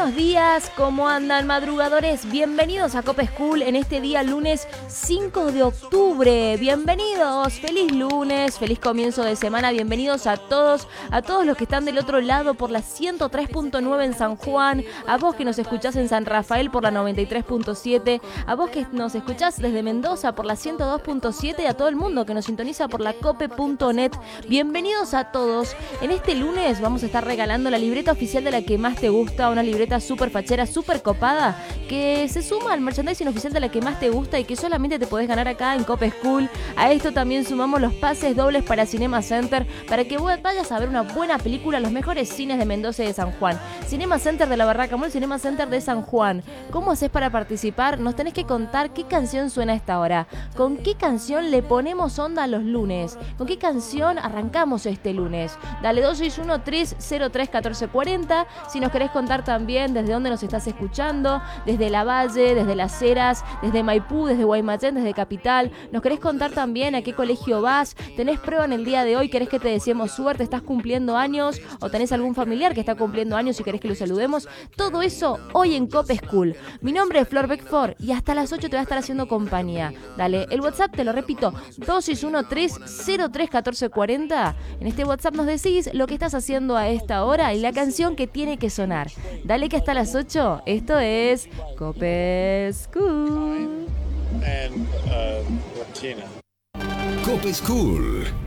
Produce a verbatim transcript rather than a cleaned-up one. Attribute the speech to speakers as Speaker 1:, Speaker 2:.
Speaker 1: buenos días, ¿cómo andan madrugadores? Bienvenidos a Cope School en este día lunes cinco de octubre. Bienvenidos, feliz lunes, feliz comienzo de semana. Bienvenidos a todos, a todos los que están del otro lado por la ciento tres punto nueve en San Juan, a vos que nos escuchás en San Rafael por la noventa y tres punto siete, a vos que nos escuchás desde Mendoza por la ciento dos punto siete y a todo el mundo que nos sintoniza por la cope punto net. Bienvenidos a todos. En este lunes vamos a estar regalando la libreta oficial de la que más te gusta, una libreta súper fachera, súper copada, que se suma al merchandising oficial de la que más te gusta y que solamente te podés ganar acá en Cope School. A esto también sumamos los pases dobles para Cinema Center, para que vayas a ver una buena película a los mejores cines de Mendoza y de San Juan. Cinema Center de la Barraca Mall, Cinema Center de San Juan. ¿Cómo haces para participar? Nos tenés que contar qué canción suena a esta hora. ¿Con qué canción le ponemos onda a los lunes? ¿Con qué canción arrancamos este lunes? Dale dos seis uno, tres cero tres, uno cuatro cuatro cero. Si nos querés contar también desde dónde nos estás escuchando, desde La Valle, desde Las Heras, desde Maipú, desde Guaymallén, desde Capital. Nos querés contar también a qué colegio vas, tenés prueba en el día de hoy, querés que te deseemos suerte, estás cumpliendo años o tenés algún familiar que está cumpliendo años y querés que lo saludemos. Todo eso hoy en Cope School. Mi nombre es Flor Beckford y hasta las ocho te voy a estar haciendo compañía. Dale, el WhatsApp te lo repito, dos seis uno, tres cero tres, uno cuatro cuatro cero. En este WhatsApp nos decís lo que estás haciendo a esta hora y la canción que tiene que sonar. Dale que hasta las ocho, esto es Cope School.
Speaker 2: And uh, Latina.
Speaker 3: Cope School.